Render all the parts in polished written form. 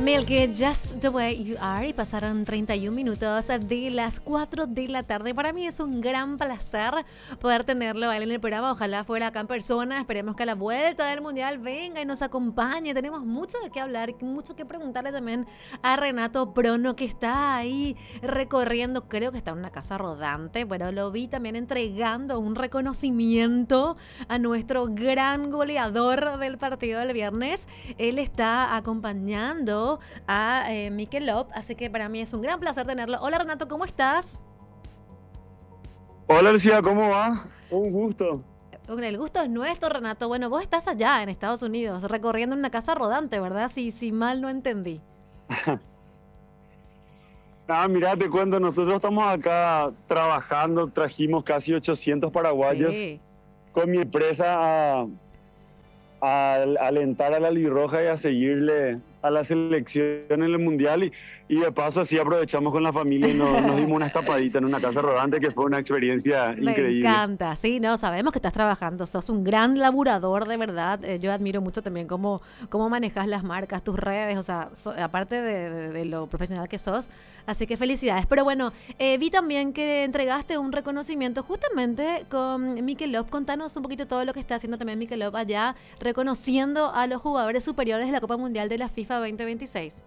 Milky, Just the Way You Are, y pasaron 31 minutos de las 4 de la tarde. Para mí es un gran placer poder tenerlo a él en el programa. Ojalá fuera acá en persona. Esperemos que a la vuelta del Mundial venga y nos acompañe. Tenemos mucho de qué hablar, mucho que preguntarle también a Renato Prono, que está ahí recorriendo. Creo que está en una casa rodante, pero lo vi también entregando un reconocimiento a nuestro gran goleador del partido del viernes. Él está acompañando a Mikel Lop, así que para mí es un gran placer tenerlo. Hola Renato, ¿cómo estás? Hola Lucía, ¿cómo va? Un gusto. El gusto es nuestro, Renato. Bueno, vos estás allá en Estados Unidos, recorriendo una casa rodante, ¿verdad? Si mal no entendí. Mira, te cuento, nosotros estamos acá trabajando, trajimos casi 800 paraguayos con mi empresa a alentar a la Albirroja y a seguirle a la selección en el Mundial y de paso así aprovechamos con la familia y nos dimos una escapadita en una casa rodante que fue una experiencia increíble. Me encanta, sí, no, sabemos que estás trabajando, sos un gran laburador de verdad. Yo admiro mucho también cómo manejas las marcas, tus redes, o sea, aparte de lo profesional que sos, así que felicidades. Pero bueno, vi también que entregaste un reconocimiento justamente con Mikel Lop. Contanos un poquito todo lo que está haciendo también Mikel Lop allá, reconociendo a los jugadores superiores de la Copa Mundial de la FIFA 2026.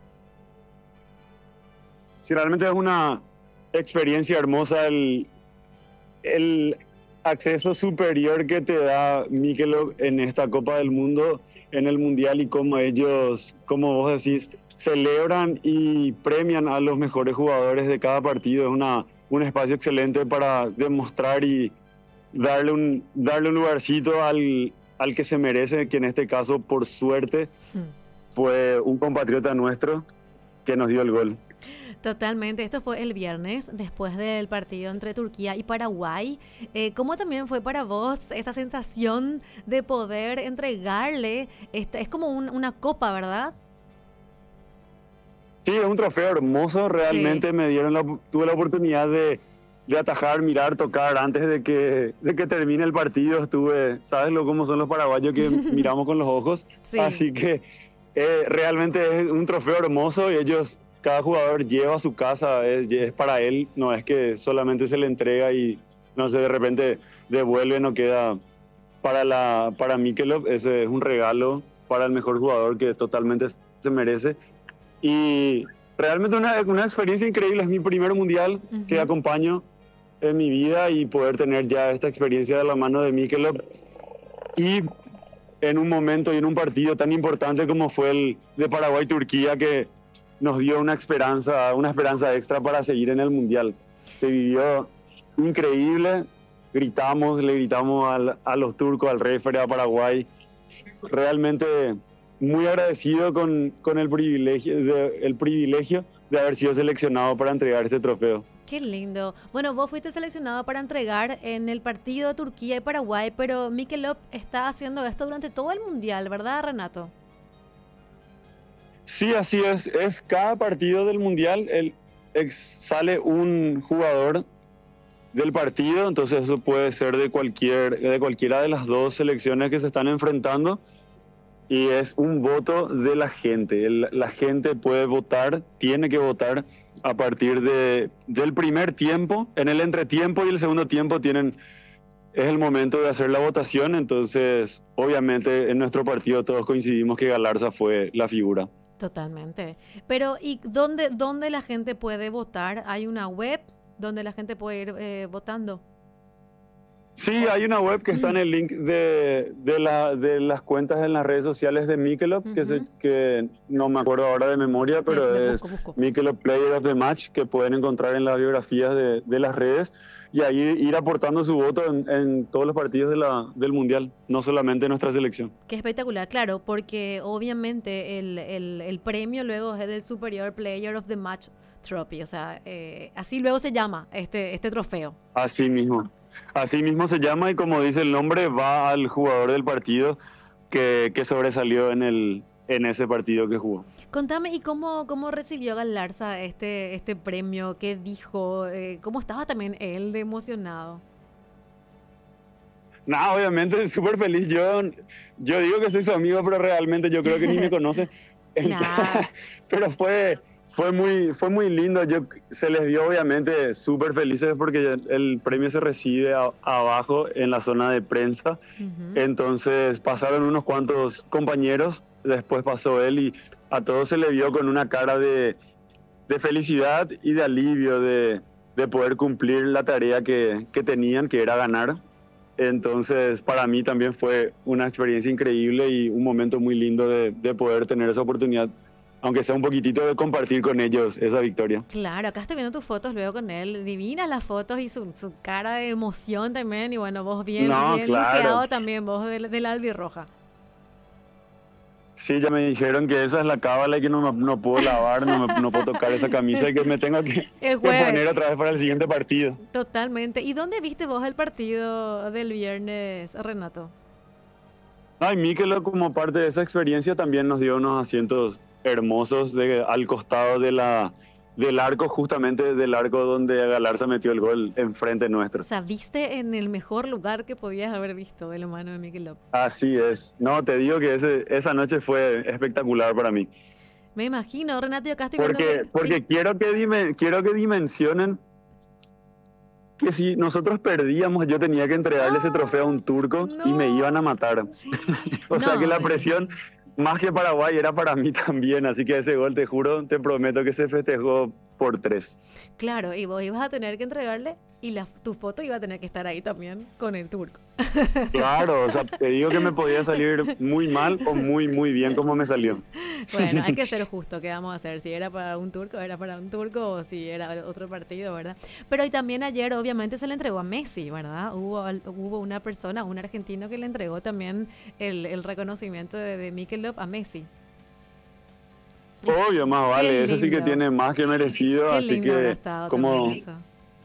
Sí, realmente es una experiencia hermosa el acceso superior que te da Mikel Lop en esta Copa del Mundo, en el Mundial, y cómo ellos, como vos decís, celebran y premian a los mejores jugadores de cada partido. Es un espacio excelente para demostrar y darle un lugarcito al que se merece, que en este caso, por suerte, fue un compatriota nuestro que nos dio el gol. Totalmente, esto fue el viernes después del partido entre Turquía y Paraguay. ¿Cómo también fue para vos esa sensación de poder entregarle? Es como una copa, ¿verdad? Sí, es un trofeo hermoso, realmente sí. Tuve la oportunidad de atajar, mirar, tocar antes de que termine el partido. ¿Sabes cómo son los paraguayos que miramos con los ojos? Sí. Así que realmente es un trofeo hermoso y cada jugador lleva a su casa, es para él, no es que solamente se le entrega y no sé, de repente devuelve, no queda para Mikel Lop. Ese es un regalo para el mejor jugador que totalmente se merece. Y realmente una experiencia increíble, es mi primer mundial que acompaño en mi vida, y poder tener ya esta experiencia de la mano de Mikel Lop y en un momento y en un partido tan importante como fue el de Paraguay-Turquía, que nos dio una esperanza extra para seguir en el Mundial. Se vivió increíble, le gritamos a los turcos, al referee, a Paraguay. Realmente muy agradecido con el privilegio de haber sido seleccionado para entregar este trofeo. Qué lindo. Bueno, vos fuiste seleccionado para entregar en el partido de Turquía y Paraguay, pero Mikel Lop está haciendo esto durante todo el Mundial, ¿verdad, Renato? Sí, así es. Es cada partido del Mundial sale un jugador del partido, entonces eso puede ser de cualquiera de las dos selecciones que se están enfrentando, y es un voto de la gente. La gente puede votar, tiene que votar a partir del primer tiempo. En el entretiempo y el segundo tiempo es el momento de hacer la votación. Entonces, obviamente, en nuestro partido todos coincidimos que Galarza fue la figura. Totalmente. Pero, ¿y dónde la gente puede votar? ¿Hay una web donde la gente puede ir votando? Sí, hay una web que está en el link de las cuentas en las redes sociales de Mikel Lop, que no me acuerdo ahora de memoria, pero busco. Mikel Lop Player of the Match, que pueden encontrar en las biografías de las redes, y ahí ir aportando su voto en todos los partidos del Mundial, no solamente en nuestra selección. Qué espectacular, claro, porque obviamente el premio luego es del Superior Player of the Match Trophy, o sea, así luego se llama este trofeo. Así mismo se llama, y como dice el nombre, va al jugador del partido que sobresalió en ese partido que jugó. Contame, ¿y cómo recibió Galarza este premio? ¿Qué dijo? ¿Cómo estaba también él de emocionado? Obviamente súper feliz. Yo digo que soy su amigo, pero realmente yo creo que ni me conoce. Claro. Pero fue muy lindo. Se les vio obviamente súper felices porque el premio se recibe abajo en la zona de prensa. Ujú. Entonces pasaron unos cuantos compañeros, después pasó él y a todos se le vio con una cara de felicidad y de alivio de poder cumplir la tarea que tenían, que era ganar. Entonces, para mí también fue una experiencia increíble y un momento muy lindo de poder tener esa oportunidad, aunque sea un poquitito, de compartir con ellos esa victoria. Claro, acá estoy viendo tus fotos luego con él. Divinas las fotos y su cara de emoción también. Y bueno, vos bien, No, bien claro. luqueado también, vos de la albirroja. Sí, ya me dijeron que esa es la cábala y que no puedo lavar, no puedo tocar esa camisa y que me tengo El que poner jueves, otra vez para el siguiente partido. totalmente. ¿Y dónde viste vos el partido del viernes, Renato? Ay, Míquelo, como parte de esa experiencia, también nos dio unos asientos hermosos al costado del arco, justamente del arco donde Galarza metió el gol enfrente O nuestro. sea, viste en el mejor lugar que podías haber visto de la mano de Mikel López. Así es. No, te digo que esa noche fue espectacular para mí. Me imagino, Renato, yo acá estoy viendo que... Sí. Porque quiero que dimensionen que si nosotros perdíamos, yo tenía que entregarle ese trofeo a un turco y me iban a No. matar. O sea que No, la presión, más que Paraguay, era para mí también. Así que ese gol, te juro, te prometo que se festejó por 3. claro, y vos ibas a tener que entregarle y tu foto iba a tener que estar ahí también con el turco. Claro, o sea, te digo que me podía salir muy mal o muy bien como me salió. Bueno, hay que ser justo, ¿qué vamos a hacer? Si era para un turco, era para un turco, o si era otro partido, ¿verdad? Pero y también ayer obviamente se le entregó a Messi, ¿verdad? Hubo una persona, un argentino que le entregó también el reconocimiento de Mikel Lop a Messi. Y Obvio, más qué vale, ese sí que lindo, tiene más que merecido, qué así lindo habrá que estado también como eso.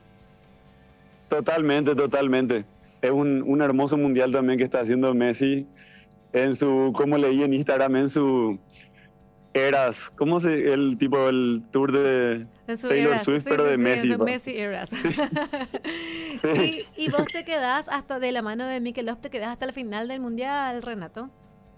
totalmente. Es un hermoso mundial también que está haciendo Messi en su, como leí en Instagram, en su Eras, el tour de En su Taylor eras, sí, Swift, pero sí, de sí, en Messi, su ¿va? Messi eras. Sí. Y vos te quedás hasta de la mano de Mikel Lop, te quedás hasta el final del mundial, Renato.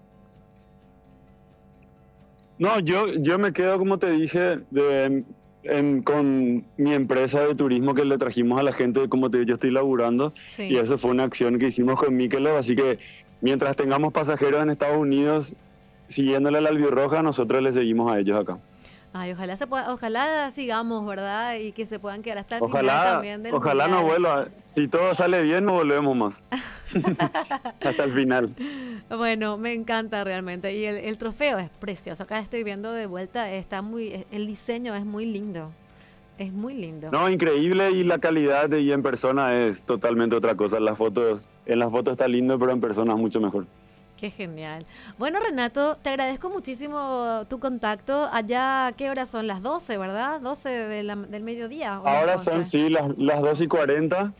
No, yo me quedo, como te dije, con mi empresa de turismo que le trajimos a la gente, como te digo, yo estoy laburando, y Sí. eso fue una acción que hicimos con Mikelov, así que mientras tengamos pasajeros en Estados Unidos siguiéndole a la albirroja, nosotros le seguimos a ellos acá. Ay, ojalá ojalá sigamos, ¿verdad? Y que se puedan quedar hasta el final Ojalá, también del ojalá no mundial. vuelva. Si todo sale bien, no volvemos más. Hasta el final. Bueno, me encanta realmente. Y el trofeo es precioso. Acá estoy viendo de vuelta, el diseño es muy lindo. Es muy lindo. No, increíble, y la calidad y en persona es totalmente otra cosa. En las fotos está lindo, pero en persona es mucho mejor. Qué genial. Bueno, Renato, te agradezco muchísimo tu contacto. Allá, ¿qué horas son? Las 12, ¿verdad? 12 del mediodía o las Ahora son, 11. sí, las 2:40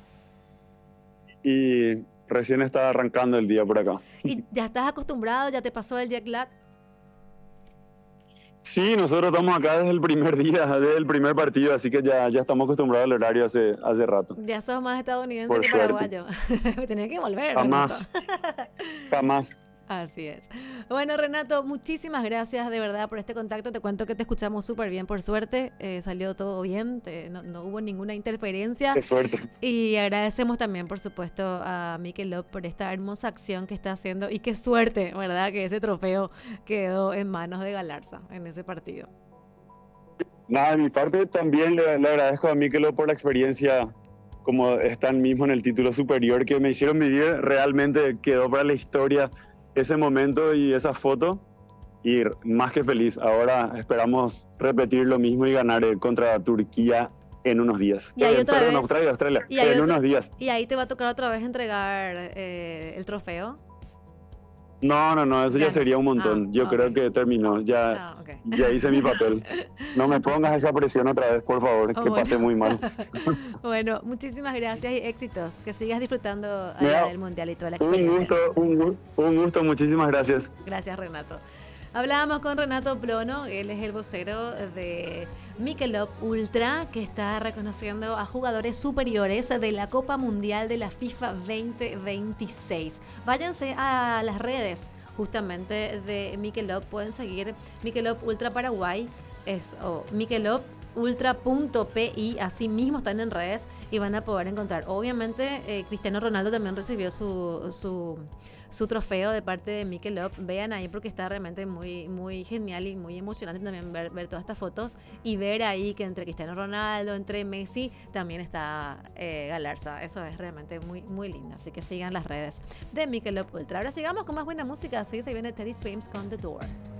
y recién está arrancando el día por acá. ¿Y ya estás acostumbrado? ¿Ya te pasó el jet lag? Sí, nosotros estamos acá desde el primer día, desde el primer partido, así que ya estamos acostumbrados al horario hace rato. Ya sos más estadounidense Por que suerte. paraguayo. Tenés que volver, Renato. Jamás, jamás. Así es. Bueno, Renato, muchísimas gracias de verdad por este contacto. Te cuento que te escuchamos súper bien, por suerte. Salió todo bien, no hubo ninguna interferencia. Qué suerte. Y agradecemos también, por supuesto, a Mikel Lop por esta hermosa acción que está haciendo. Y qué suerte, ¿verdad? Que ese trofeo quedó en manos de Galarza en ese partido. Nada, de mi parte también le agradezco a Míquelo por la experiencia, como están mismo en el título superior, que me hicieron vivir. Realmente quedó para la historia ese momento y esa foto, y más que feliz. Ahora esperamos repetir lo mismo y ganar contra Turquía en unos días. Y ahí otra Perdón, vez. Australia, Y ahí, en unos días. y ahí te va a tocar otra vez entregar el trofeo. No, eso Ya ya no. sería un montón. Yo creo Ok. que terminó, Ok. ya hice mi papel. No me pongas esa presión otra vez, por favor, que Bueno. pasé muy mal. Bueno, muchísimas gracias y éxitos. Que sigas disfrutando Mira, allá del mundial y toda la Un experiencia. un gusto, muchísimas gracias. Gracias, Renato. Hablábamos con Renato Plono, él es el vocero de Mikel Lop Ultra, que está reconociendo a jugadores superiores de la Copa Mundial de la FIFA 2026. Váyanse a las redes justamente de Michelob. Pueden seguir Michelob Ultra Paraguay, es Michelob ultra.pi, así mismo están en redes y van a poder encontrar. Obviamente Cristiano Ronaldo también recibió su trofeo de parte de Michelob. Vean ahí porque está realmente muy, muy genial y muy emocionante también ver todas estas fotos y ver ahí que entre Cristiano Ronaldo, entre Messi, también está Galarza. Eso es realmente muy, muy lindo. Así que sigan las redes de Michelob Ultra. Ahora sigamos con más buena música. Así se viene Teddy Swims con The Door.